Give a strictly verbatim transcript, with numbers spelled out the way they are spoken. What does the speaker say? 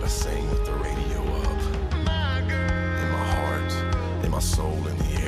sing with the radio up. In my heart, in my soul, in the